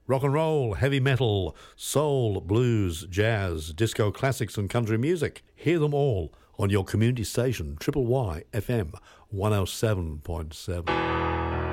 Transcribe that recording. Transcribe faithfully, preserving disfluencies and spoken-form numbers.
Rock and roll, heavy metal, soul, blues, jazz, disco classics and country music. Hear them all on your community station, Triple Y F M one oh seven point seven.